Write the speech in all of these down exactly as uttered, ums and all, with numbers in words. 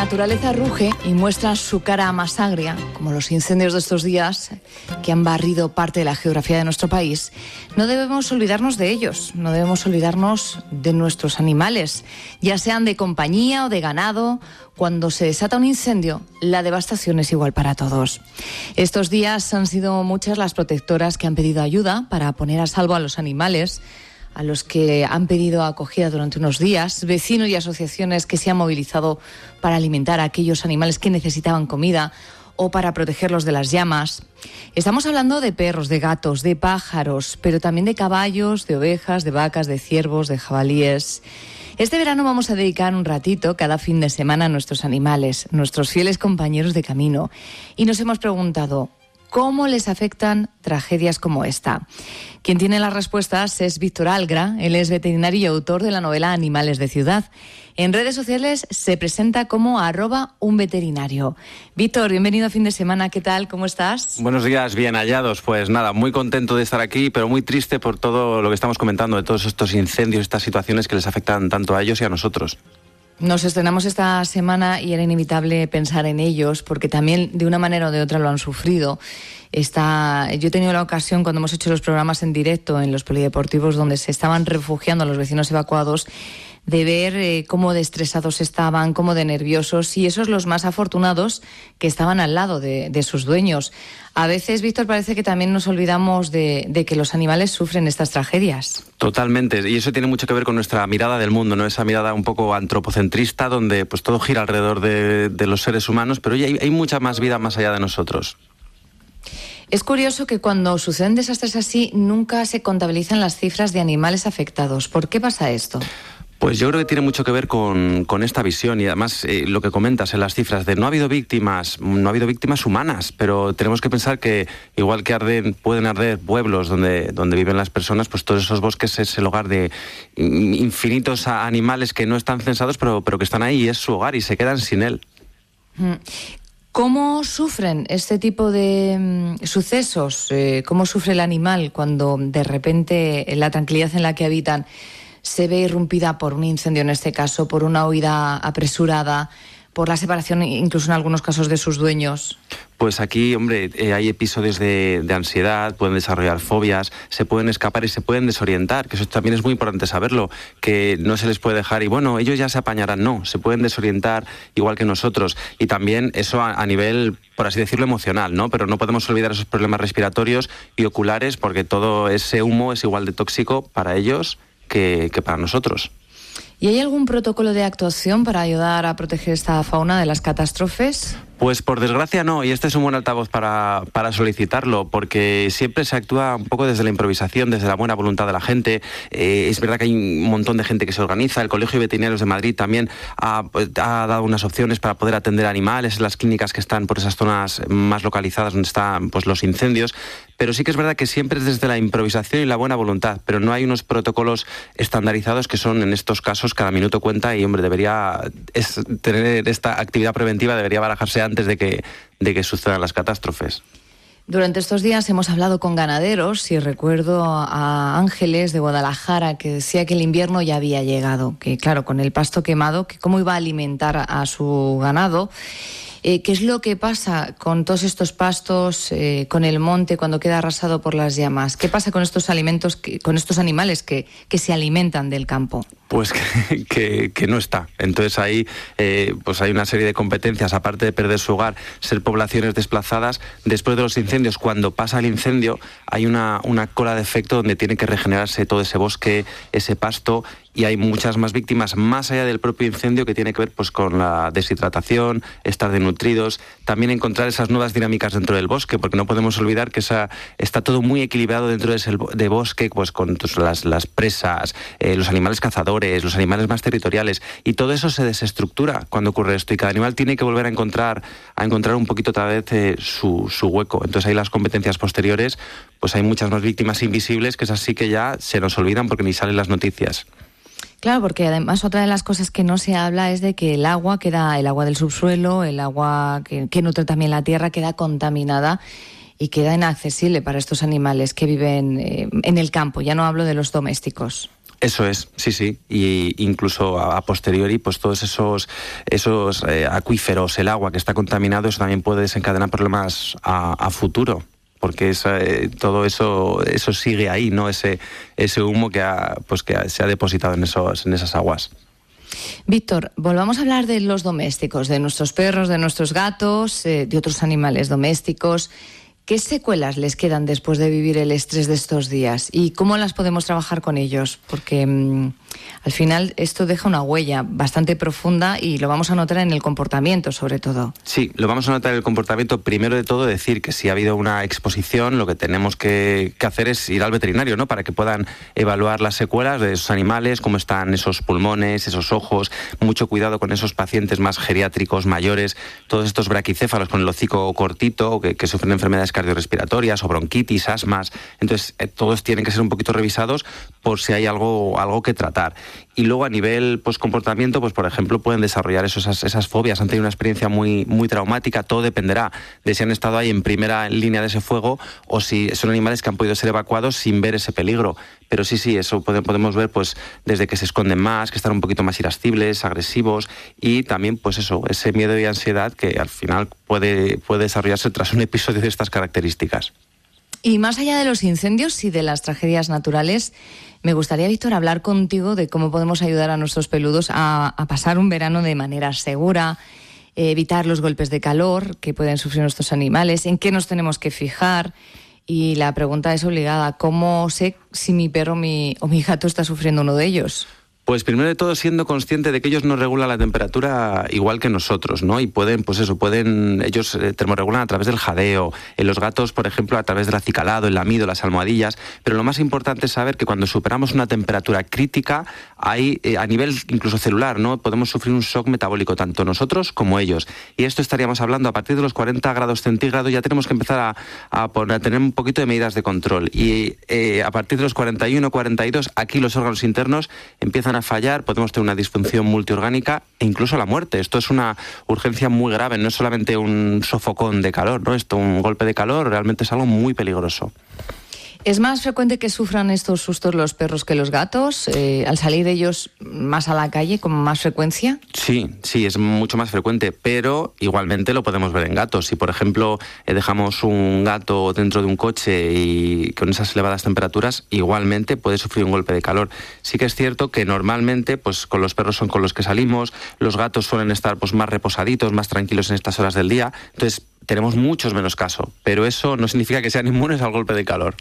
naturaleza ruge y muestra su cara más agria, como los incendios de estos días que han barrido parte de la geografía de nuestro país, no debemos olvidarnos de ellos, no debemos olvidarnos de nuestros animales, ya sean de compañía o de ganado. Cuando se desata un incendio, la devastación es igual para todos. Estos días han sido muchas las protectoras que han pedido ayuda para poner a salvo a los animales, a los que han pedido acogida durante unos días, vecinos y asociaciones que se han movilizado para alimentar a aquellos animales que necesitaban comida o para protegerlos de las llamas. Estamos hablando de perros, de gatos, de pájaros, pero también de caballos, de ovejas, de vacas, de ciervos, de jabalíes. Este verano vamos a dedicar un ratito cada fin de semana a nuestros animales, nuestros fieles compañeros de camino. Y nos hemos preguntado, ¿cómo les afectan tragedias como esta? Quien tiene las respuestas es Víctor Algra. Él es veterinario y autor de la novela Animales de Ciudad. En redes sociales se presenta como arroba un veterinario. Víctor, bienvenido a Fin de Semana. ¿Qué tal? ¿Cómo estás? Buenos días, bien hallados. Pues nada, muy contento de estar aquí, pero muy triste por todo lo que estamos comentando, de todos estos incendios, estas situaciones que les afectan tanto a ellos y a nosotros. Nos estrenamos esta semana y era inevitable pensar en ellos porque también de una manera o de otra lo han sufrido. Está, yo he tenido la ocasión cuando hemos hecho los programas en directo en los polideportivos donde se estaban refugiando los vecinos evacuados de ver eh, cómo de estresados estaban, cómo de nerviosos, y esos los más afortunados que estaban al lado de, de sus dueños. A veces, Víctor, parece que también nos olvidamos de, de que los animales sufren estas tragedias. Totalmente, y eso tiene mucho que ver con nuestra mirada del mundo, ¿no? Esa mirada un poco antropocentrista donde pues todo gira alrededor de, de los seres humanos, pero hay, hay mucha más vida más allá de nosotros. Es curioso que cuando suceden desastres así nunca se contabilizan las cifras de animales afectados. ¿Por qué pasa esto? Pues yo creo que tiene mucho que ver con, con esta visión y además eh, lo que comentas en las cifras de no ha habido víctimas, no ha habido víctimas humanas, pero tenemos que pensar que igual que arden, pueden arder pueblos donde, donde viven las personas, pues todos esos bosques es el hogar de infinitos animales que no están censados, pero, pero que están ahí y es su hogar y se quedan sin él. ¿Cómo sufren este tipo de mm, sucesos? Eh, ¿Cómo sufre el animal cuando de repente la tranquilidad en la que habitan se ve irrumpida por un incendio, en este caso, por una huida apresurada, por la separación incluso en algunos casos de sus dueños? Pues aquí, hombre, eh, hay episodios de, de ansiedad, pueden desarrollar fobias, se pueden escapar y se pueden desorientar, que eso también es muy importante saberlo, que no se les puede dejar y bueno, ellos ya se apañarán, no, se pueden desorientar igual que nosotros y también eso a, a nivel, por así decirlo, emocional, ¿no? Pero no podemos olvidar esos problemas respiratorios y oculares porque todo ese humo es igual de tóxico para ellos que, que para nosotros. ¿Y hay algún protocolo de actuación para ayudar a proteger esta fauna de las catástrofes? Pues por desgracia no, y este es un buen altavoz para, para solicitarlo, porque siempre se actúa un poco desde la improvisación, desde la buena voluntad de la gente. Eh, es verdad que hay un montón de gente que se organiza, el Colegio de Veterinarios de Madrid también ha, pues, ha dado unas opciones para poder atender animales en las clínicas que están por esas zonas más localizadas donde están pues, los incendios, pero sí que es verdad que siempre es desde la improvisación y la buena voluntad, pero no hay unos protocolos estandarizados que son en estos casos cada minuto cuenta y hombre, debería es, tener esta actividad preventiva debería barajarse antes antes de que, de que sucedan las catástrofes. Durante estos días hemos hablado con ganaderos y recuerdo a Ángeles de Guadalajara que decía que el invierno ya había llegado, que claro, con el pasto quemado, que cómo iba a alimentar a su ganado. Eh, ¿Qué es lo que pasa con todos estos pastos, eh, con el monte cuando queda arrasado por las llamas? ¿Qué pasa con estos alimentos, que, con estos animales que, que se alimentan del campo? Pues que, que, que no está. Entonces ahí eh, pues hay una serie de competencias, aparte de perder su hogar, ser poblaciones desplazadas. Después de los incendios, cuando pasa el incendio, hay una, una cola de efecto donde tiene que regenerarse todo ese bosque, ese pasto, y hay muchas más víctimas más allá del propio incendio que tiene que ver pues con la deshidratación, estar desnutridos, también encontrar esas nuevas dinámicas dentro del bosque, porque no podemos olvidar que esa, está todo muy equilibrado dentro de ese de bosque, pues con pues, las, las presas, eh, los animales cazadores, los animales más territoriales, y todo eso se desestructura cuando ocurre esto, y cada animal tiene que volver a encontrar, a encontrar un poquito otra vez eh, su, su hueco. Entonces ahí las competencias posteriores, pues hay muchas más víctimas invisibles que es así que ya se nos olvidan porque ni salen las noticias. Claro, porque además otra de las cosas que no se habla es de que el agua queda, el agua del subsuelo, el agua que, que nutre también la tierra, queda contaminada y queda inaccesible para estos animales que viven eh, en el campo. Ya no hablo de los domésticos. Eso es, sí, sí, y incluso a, a posteriori, pues todos esos esos eh, acuíferos, el agua que está contaminado, eso también puede desencadenar problemas a, a futuro, porque es, eh, todo eso eso sigue ahí, ¿no? Ese ese humo que ha, pues que ha, se ha depositado en esos en esas aguas. Víctor, volvamos a hablar de los domésticos, de nuestros perros, de nuestros gatos, eh, de otros animales domésticos. ¿Qué secuelas les quedan después de vivir el estrés de estos días? ¿Y cómo las podemos trabajar con ellos? Porque mmm, al final esto deja una huella bastante profunda y lo vamos a notar en el comportamiento, sobre todo. Sí, lo vamos a notar en el comportamiento. Primero de todo, decir que si ha habido una exposición, lo que tenemos que, que hacer es ir al veterinario, ¿no? Para que puedan evaluar las secuelas de esos animales, cómo están esos pulmones, esos ojos. Mucho cuidado con esos pacientes más geriátricos, mayores, todos estos braquicéfalos con el hocico cortito, que, que sufren enfermedades cardiorrespiratorias o bronquitis, asmas. Entonces, eh, todos tienen que ser un poquito revisados por si hay algo, algo que tratar. Y luego a nivel pues, comportamiento, pues por ejemplo, pueden desarrollar esos, esas, esas fobias, han tenido una experiencia muy, muy traumática. Todo dependerá de si han estado ahí en primera línea de ese fuego o si son animales que han podido ser evacuados sin ver ese peligro. Pero sí, sí, eso podemos ver pues desde que se esconden más, que están un poquito más irascibles, agresivos, y también pues eso, ese miedo y ansiedad que al final puede, puede desarrollarse tras un episodio de estas características. Y más allá de los incendios y de las tragedias naturales, me gustaría, Víctor, hablar contigo de cómo podemos ayudar a nuestros peludos a, a pasar un verano de manera segura, eh, evitar los golpes de calor que pueden sufrir nuestros animales, en qué nos tenemos que fijar. Y la pregunta es obligada: ¿cómo sé si mi perro mi, o mi gato está sufriendo uno de ellos? Pues primero de todo siendo consciente de que ellos no regulan la temperatura igual que nosotros, ¿no? Y pueden, pues eso, pueden, ellos eh, termorregulan a través del jadeo, en los gatos, por ejemplo, a través del acicalado, el lamido, las almohadillas, pero lo más importante es saber que cuando superamos una temperatura crítica, hay, eh, a nivel incluso celular, ¿no? Podemos sufrir un shock metabólico, tanto nosotros como ellos. Y esto estaríamos hablando a partir de los cuarenta grados centígrados, ya tenemos que empezar a, a, poner, a tener un poquito de medidas de control. Y eh, a partir de los cuarenta y uno, cuarenta y dos, aquí los órganos internos empiezan a fallar, podemos tener una disfunción multiorgánica e incluso la muerte. Esto es una urgencia muy grave, no es solamente un sofocón de calor, ¿no? Esto, un golpe de calor, realmente es algo muy peligroso. ¿Es más frecuente que sufran estos sustos los perros que los gatos? Eh, ¿Al salir ellos más a la calle con más frecuencia? Sí, sí, es mucho más frecuente, pero igualmente lo podemos ver en gatos. Si, por ejemplo, eh, dejamos un gato dentro de un coche y con esas elevadas temperaturas, igualmente puede sufrir un golpe de calor. Sí que es cierto que normalmente, pues con los perros son con los que salimos, los gatos suelen estar pues más reposaditos, más tranquilos en estas horas del día, entonces tenemos muchos menos caso, pero eso no significa que sean inmunes al golpe de calor.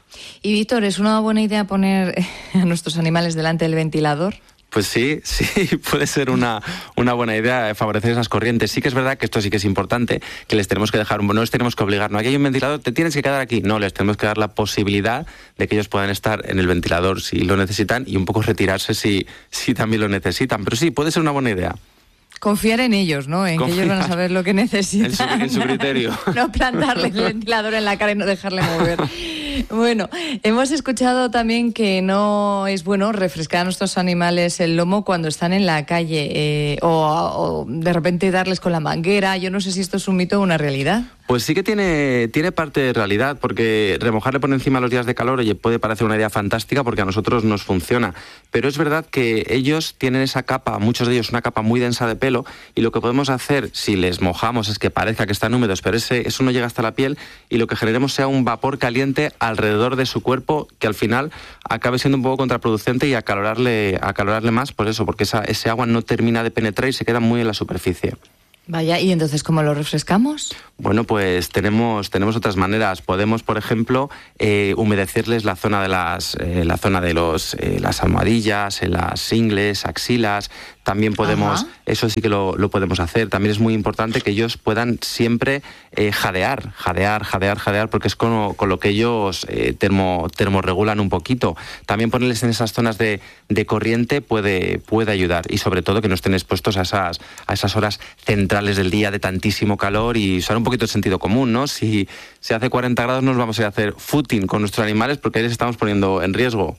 Y Víctor, ¿es una buena idea poner a nuestros animales delante del ventilador? Pues sí, sí, puede ser una, una buena idea favorecer esas corrientes. Sí que es verdad que esto sí que es importante, que les tenemos que dejar, no les tenemos que obligar, no, aquí hay un ventilador, te tienes que quedar aquí. No, les tenemos que dar la posibilidad de que ellos puedan estar en el ventilador si lo necesitan y un poco retirarse si, si también lo necesitan. Pero sí, puede ser una buena idea. Confiar en ellos, ¿no? En Confiar. Que ellos van a saber lo que necesitan. En su, en su criterio. No plantarle el ventilador en la cara y no dejarle mover. Bueno, hemos escuchado también que no es bueno refrescar a nuestros animales el lomo cuando están en la calle eh, o, o de repente darles con la manguera. Yo no sé si esto es un mito o una realidad. Pues sí que tiene, tiene parte de realidad, porque remojarle por encima los días de calor, oye, puede parecer una idea fantástica porque a nosotros nos funciona. Pero es verdad que ellos tienen esa capa, muchos de ellos una capa muy densa de pelo, y lo que podemos hacer si les mojamos es que parezca que están húmedos, pero ese, eso no llega hasta la piel, y lo que generemos sea un vapor caliente alrededor de su cuerpo que al final acabe siendo un poco contraproducente y acalorarle, acalorarle más, pues eso, porque esa, ese agua no termina de penetrar y se queda muy en la superficie. Vaya, ¿y entonces cómo lo refrescamos? Bueno, pues tenemos, tenemos otras maneras. Podemos, por ejemplo, eh, humedecerles la zona de las, eh, la zona de los, eh, las almohadillas, en las ingles, axilas. También podemos, Ajá. eso sí que lo, lo podemos hacer. También es muy importante que ellos puedan siempre eh, jadear, jadear, jadear, jadear, porque es con, con lo que ellos eh, termo, termorregulan un poquito. También ponerles en esas zonas de, de corriente puede, puede ayudar, y sobre todo que no estén expuestos a esas, a esas horas centrales del día de tantísimo calor, y usar un poquito de sentido común, ¿no? Si se hace cuarenta grados no nos vamos a ir a hacer footing con nuestros animales porque ahí les estamos poniendo en riesgo.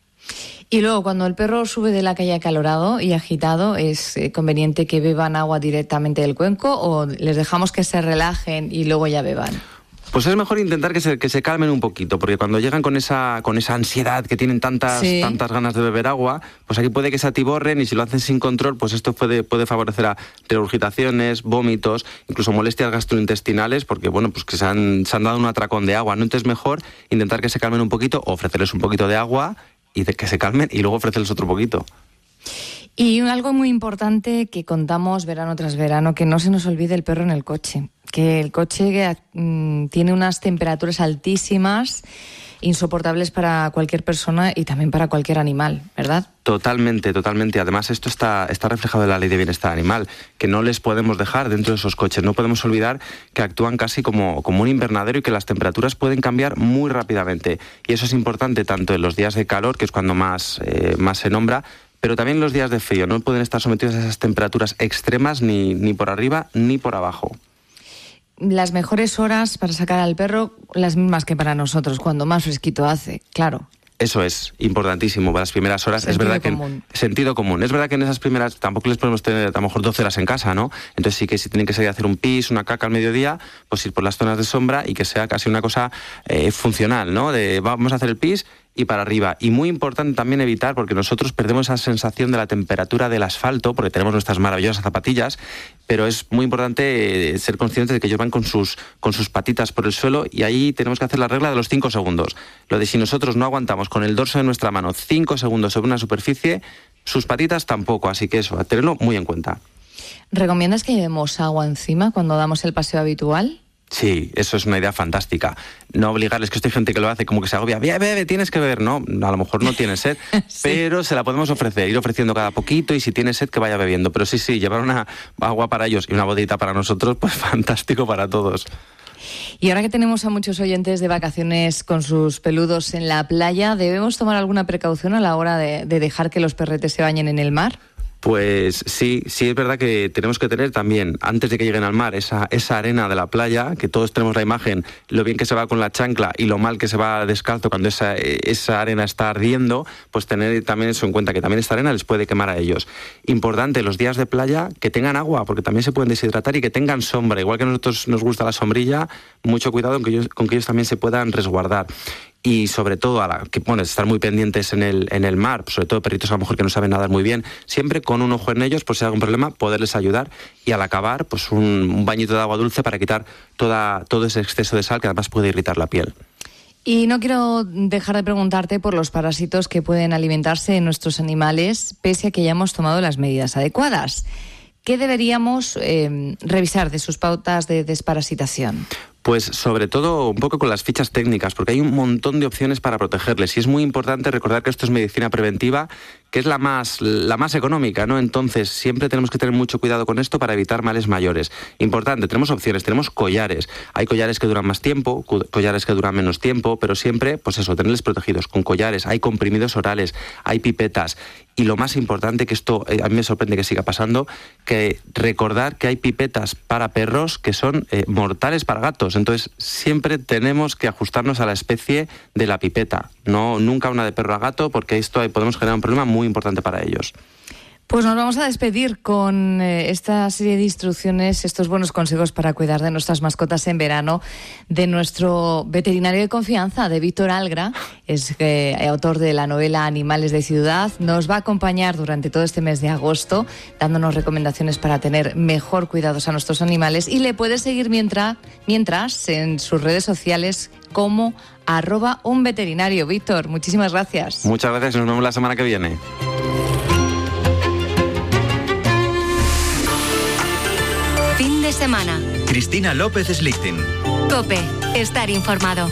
Y luego, cuando el perro sube de la calle acalorado y agitado, ¿es conveniente que beban agua directamente del cuenco o les dejamos que se relajen y luego ya beban? Pues es mejor intentar que se, que se calmen un poquito, porque cuando llegan con esa, con esa ansiedad, que tienen tantas, sí. tantas ganas de beber agua, pues aquí puede que se atiborren y si lo hacen sin control, pues esto puede, puede favorecer a regurgitaciones, vómitos, incluso molestias gastrointestinales, porque bueno, pues que se han, se han dado un atracón de agua, ¿no? Entonces es mejor intentar que se calmen un poquito, ofrecerles un poquito de agua y de que se calmen y luego ofrecerles otro poquito. Y algo muy importante que contamos verano tras verano, que no se nos olvide el perro en el coche, que el coche mm, tiene unas temperaturas altísimas, insoportables para cualquier persona y también para cualquier animal, ¿verdad? Totalmente, totalmente. Además, esto está, está reflejado en la Ley de Bienestar Animal, que no les podemos dejar dentro de esos coches. No podemos olvidar que actúan casi como, como un invernadero y que las temperaturas pueden cambiar muy rápidamente. Y eso es importante tanto en los días de calor, que es cuando más, eh, más se nombra, pero también en los días de frío. No pueden estar sometidos a esas temperaturas extremas ni, ni por arriba ni por abajo. Las mejores horas para sacar al perro, las mismas que para nosotros, cuando más fresquito hace, claro. Eso es importantísimo para las primeras horas. Sentido es verdad común. que sentido común. Es verdad que en esas primeras tampoco les podemos tener a lo mejor doce horas en casa, ¿no? Entonces sí que si tienen que salir a hacer un pis, una caca al mediodía, pues ir por las zonas de sombra y que sea casi una cosa eh, funcional, ¿no? De vamos a hacer el pis y para arriba. Y muy importante también evitar, porque nosotros perdemos esa sensación de la temperatura del asfalto, porque tenemos nuestras maravillosas zapatillas, pero es muy importante ser conscientes de que ellos van con sus, con sus patitas por el suelo y ahí tenemos que hacer la regla de los cinco segundos. Lo de si nosotros no aguantamos con el dorso de nuestra mano cinco segundos sobre una superficie, sus patitas tampoco, así que eso, a tenerlo muy en cuenta. ¿Recomiendas que llevemos agua encima cuando damos el paseo habitual? Sí, eso es una idea fantástica. No obligarles, que esto hay gente que lo hace como que se agobia. Bebe, bebe, tienes que beber. No, a lo mejor no tiene sed, sí. Pero se la podemos ofrecer, ir ofreciendo cada poquito y si tiene sed que vaya bebiendo. Pero sí, sí, llevar una agua para ellos y una botellita para nosotros, pues fantástico para todos. Y ahora que tenemos a muchos oyentes de vacaciones con sus peludos en la playa, ¿debemos tomar alguna precaución a la hora de, de dejar que los perretes se bañen en el mar? Pues sí, sí es verdad que tenemos que tener también, antes de que lleguen al mar, esa, esa arena de la playa, que todos tenemos la imagen, lo bien que se va con la chancla y lo mal que se va descalzo cuando esa, esa arena está ardiendo, pues tener también eso en cuenta, que también esta arena les puede quemar a ellos. Importante, los días de playa, que tengan agua, porque también se pueden deshidratar y que tengan sombra. Igual que a nosotros nos gusta la sombrilla, mucho cuidado con que ellos, con que ellos también se puedan resguardar. Y sobre todo, a la, que, bueno, estar muy pendientes en el, en el mar, sobre todo perritos a lo mejor que no saben nadar muy bien, siempre con un ojo en ellos, por si hay algún problema, poderles ayudar y al acabar, pues un, un bañito de agua dulce para quitar toda, todo ese exceso de sal que además puede irritar la piel. Y no quiero dejar de preguntarte por los parásitos que pueden alimentarse en nuestros animales, pese a que ya hemos tomado las medidas adecuadas. ¿Qué deberíamos eh, revisar de sus pautas de desparasitación? Pues sobre todo un poco con las fichas técnicas, porque hay un montón de opciones para protegerles y es muy importante recordar que esto es medicina preventiva, que es la más, la más económica, ¿no? Entonces siempre tenemos que tener mucho cuidado con esto para evitar males mayores. Importante, tenemos opciones, tenemos collares. Hay collares que duran más tiempo, collares que duran menos tiempo, pero siempre, pues eso, tenerles protegidos con collares. Hay comprimidos orales, hay pipetas. Y lo más importante, que esto eh, a mí me sorprende que siga pasando, que recordar que hay pipetas para perros que son eh, mortales para gatos. Entonces siempre tenemos que ajustarnos a la especie de la pipeta, no nunca una de perro a gato, porque esto ahí podemos generar un problema muy importante para ellos. Pues nos vamos a despedir con eh, esta serie de instrucciones, estos buenos consejos para cuidar de nuestras mascotas en verano, de nuestro veterinario de confianza, de Víctor Algra, es eh, autor de la novela Animales de Ciudad. Nos va a acompañar durante todo este mes de agosto, dándonos recomendaciones para tener mejor cuidados a nuestros animales, y le puedes seguir mientras, mientras en sus redes sociales como arroba un veterinario. Víctor, muchísimas gracias. Muchas gracias y nos vemos la semana que viene. Fin de semana. Cristina López Slichting. COPE. Estar informado.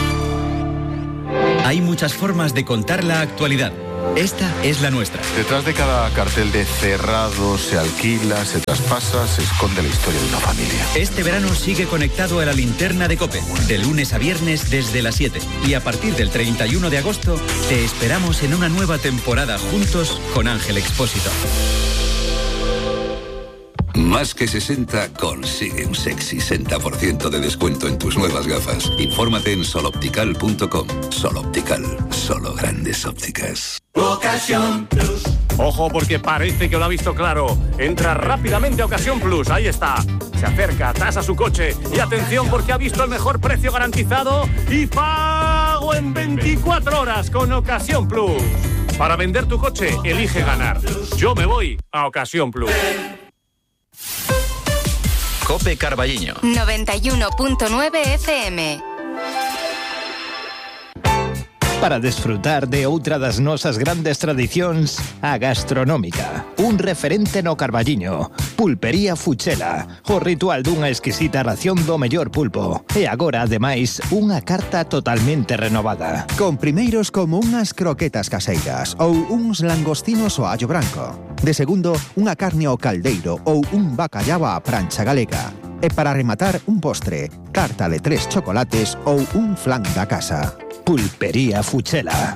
Hay muchas formas de contar la actualidad. Esta es la nuestra. Detrás de cada cartel de cerrado, se alquila, se traspasa, se esconde la historia de una familia. Este verano sigue conectado a la linterna de COPE, de lunes a viernes desde las siete. Y a partir del treinta y uno de agosto, te esperamos en una nueva temporada juntos con Ángel Expósito. Más que sesenta consigue un sexy sesenta por ciento de descuento en tus nuevas gafas. Infórmate en soloptical punto com. Soloptical, solo grandes ópticas. Ocasión Plus. Ojo, porque parece que lo ha visto claro. Entra rápidamente a Ocasión Plus, ahí está. Se acerca, tasa su coche y atención porque ha visto el mejor precio garantizado y pago en veinticuatro horas con Ocasión Plus. Para vender tu coche, elige ganar. Yo me voy a Ocasión Plus. Cope Carballiño. noventa y uno punto nueve F M. Para desfrutar de outra das nosas grandes tradicións, a gastronómica. Un referente no Carballiño. Pulpería Fuchela. O ritual dunha exquisita ración do mellor pulpo. E agora, ademais, unha carta totalmente renovada. Con primeiros como unhas croquetas caseiras ou uns langostinos ao allo branco. De segundo, unha carne ao caldeiro ou un bacallao á prancha galega. E para rematar, un postre, tarta de tres chocolates ou un flan da casa. Pulpería Fuchela.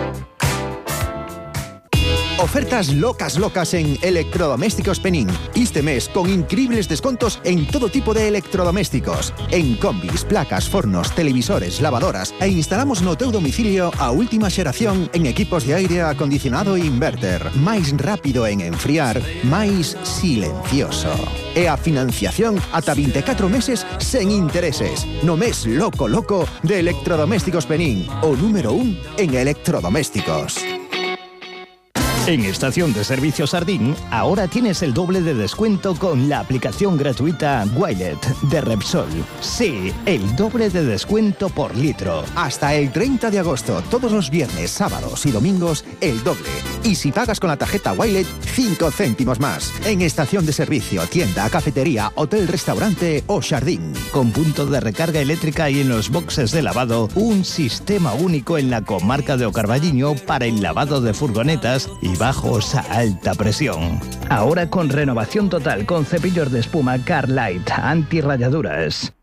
Ofertas locas locas en Electrodomésticos Penín. Este mes con increíbles descontos en todo tipo de electrodomésticos. En combis, placas, fornos, televisores, lavadoras e instalamos no teu domicilio a última xeración en equipos de aire acondicionado e inverter. Máis rápido en enfriar, máis silencioso. E a financiación ata vinte e catro meses sen intereses. No mes loco loco de Electrodomésticos Penín. O número un en electrodomésticos. En Estación de Servicio Sardín, ahora tienes el doble de descuento con la aplicación gratuita Wilet de Repsol. Sí, el doble de descuento por litro. Hasta el treinta de agosto, todos los viernes, sábados y domingos, el doble. Y si pagas con la tarjeta Wilet, cinco céntimos más. En Estación de Servicio, tienda, cafetería, hotel, restaurante o jardín. Con punto de recarga eléctrica y en los boxes de lavado, un sistema único en la comarca de O Carballiño para el lavado de furgonetas y bajos a alta presión. Ahora con renovación total con cepillos de espuma Carlight anti-rayaduras.